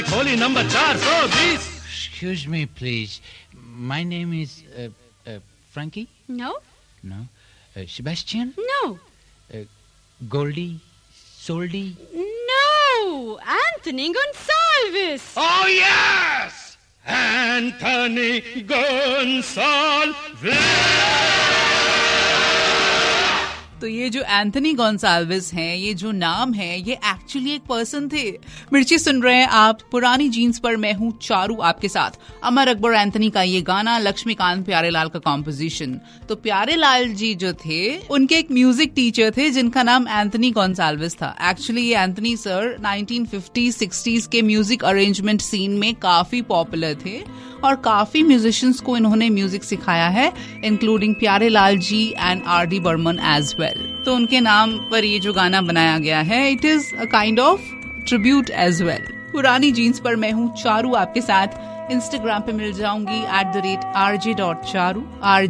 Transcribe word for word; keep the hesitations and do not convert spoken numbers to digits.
Holi number चार सौ बीस। Excuse me, please. My name is uh, uh, Frankie? No. No. Uh, Sebastian? No. Uh, Goldie? Soldy? No. Anthony Gonsalves. Oh yes, Anthony Gonsalves. तो ये जो Anthony Gonsalves हैं, ये जो नाम है, ये एक्चुअली एक पर्सन थे। मिर्ची सुन रहे हैं आप, पुरानी जीन्स पर मैं हूँ चारू आपके साथ। अमर अकबर एंथनी का ये गाना, लक्ष्मीकांत प्यारेलाल का कॉम्पोजिशन। तो प्यारेलाल जी जो थे, उनके एक म्यूजिक टीचर थे जिनका नाम एंथनी गोंसाल्विस था। एक्चुअली ये Anthony sir nineteen fifty sixties के म्यूजिक अरेंजमेंट सीन में काफी पॉपुलर थे और काफी म्यूजिशियंस को इन्होंने म्यूजिक सिखाया है, including Pyarelal ji and R D Burman as well. तो उनके नाम पर ये जो गाना बनाया गया है, it is a kind of tribute as well. पुरानी जीन्स पर मैं हूँ चारू आपके साथ। इंस्टाग्राम पे मिल जाऊंगी at the rate RJ dot Charu, are